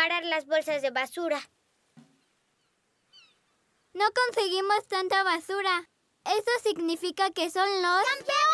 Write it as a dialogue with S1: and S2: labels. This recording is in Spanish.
S1: separar las bolsas de basura.
S2: No conseguimos tanta basura. Eso significa que son los...
S1: ¡Campeones!